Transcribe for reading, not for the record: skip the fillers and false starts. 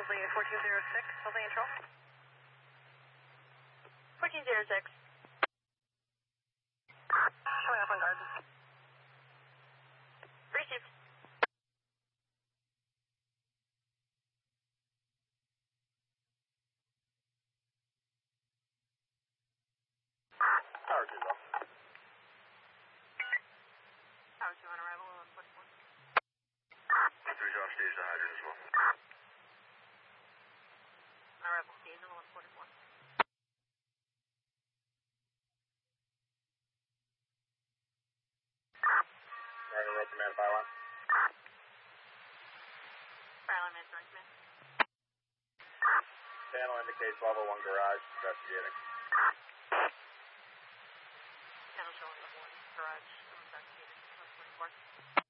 Mosley 1406, Mosley Intro. 1406. Showing up on guard. Received. Tower 2, though. Tower 2 on arrival, 1144. 3's off stage, the hydrant as well. On arrival, stage 1144. Right, rope command, fire line. Fire line man, direct command. Channel indicates level 1 garage, investigating. Channel showing level 1 garage, investigating, 1144.